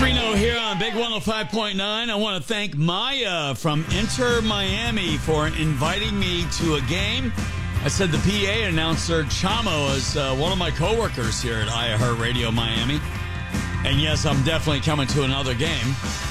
Reno here on Big 105.9. I want to thank Maya from Inter Miami for inviting me to a game. I said the PA announcer Chamo is one of my coworkers here at iHeartRadio Miami. And yes, I'm definitely coming to another game.